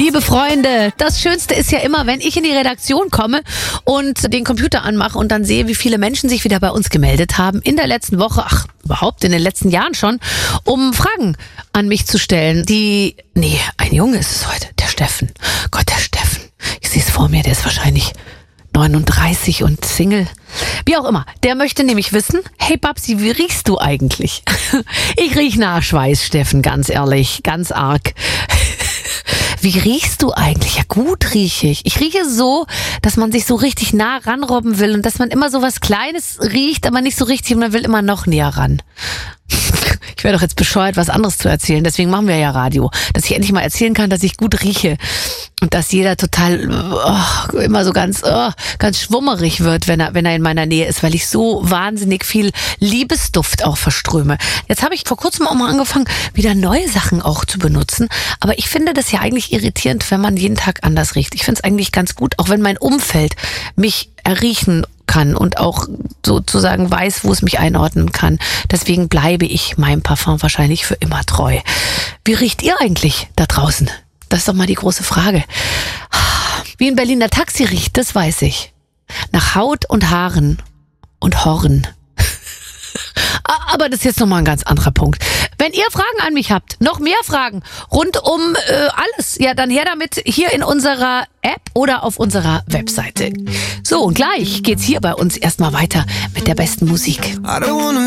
Liebe Freunde, das Schönste ist ja immer, wenn ich in die Redaktion komme und den Computer anmache und dann sehe, wie viele Menschen sich wieder bei uns gemeldet haben in der letzten Woche, überhaupt in den letzten Jahren schon, um Fragen an mich zu stellen. Ein Junge ist es heute, der Steffen. Gott, der Steffen. Ich sehe es vor mir, der ist wahrscheinlich 39 und Single. Wie auch immer. Der möchte nämlich wissen, hey Babsi, wie riechst du eigentlich? Ich riech nach Schweiß, Steffen, ganz ehrlich, ganz arg. Wie riechst du eigentlich? Ja, gut rieche ich. Ich rieche so, dass man sich so richtig nah ranrobben will und dass man immer so was Kleines riecht, aber nicht so richtig und man will immer noch näher ran. Ich wäre doch jetzt bescheuert, was anderes zu erzählen. Deswegen machen wir ja Radio. Dass ich endlich mal erzählen kann, dass ich gut rieche. Und dass jeder total immer so ganz schwummerig wird, wenn er in meiner Nähe ist, weil ich so wahnsinnig viel Liebesduft auch verströme. Jetzt habe ich vor kurzem auch mal angefangen, wieder neue Sachen auch zu benutzen. Aber ich finde das ja eigentlich irritierend, wenn man jeden Tag anders riecht. Ich finde es eigentlich ganz gut, auch wenn mein Umfeld mich erriechen kann und auch sozusagen weiß, wo es mich einordnen kann. Deswegen bleibe ich meinem Parfum wahrscheinlich für immer treu. Wie riecht ihr eigentlich da draußen? Das ist doch mal die große Frage. Wie ein Berliner Taxi riecht, das weiß ich. Nach Haut und Haaren und Horn. Aber das ist jetzt nochmal ein ganz anderer Punkt. Wenn ihr Fragen an mich habt, noch mehr Fragen rund um alles, ja dann her damit hier in unserer App oder auf unserer Webseite. So, und gleich geht's hier bei uns erstmal weiter mit der besten Musik.